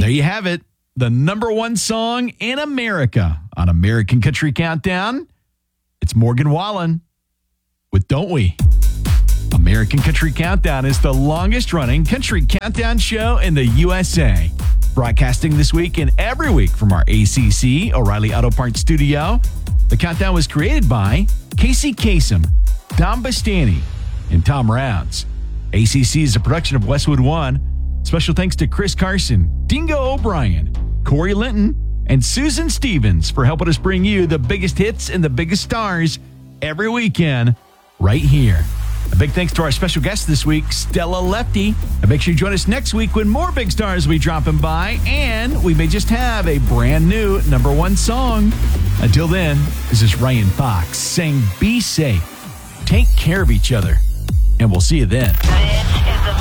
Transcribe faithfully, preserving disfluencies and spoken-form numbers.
there you have it. The number one song in America on American Country Countdown. It's Morgan Wallen with Don't We? American Country Countdown is the longest running country countdown show in the U S A. Broadcasting this week and every week from our A C C O'Reilly Auto Parts studio. The countdown was created by Casey Kasem, Don Bastani, and Tom Rounds. A C C is a production of Westwood One. Special thanks to Chris Carson, Dingo O'Brien, Corey Linton, and Susan Stevens for helping us bring you the biggest hits and the biggest stars every weekend right here. A big thanks to our special guest this week, Stella Lefty. And make sure you join us next week when more big stars will be dropping by, and we may just have a brand new number one song. Until then, this is Ryan Fox saying be safe, take care of each other, and we'll see you then. This is the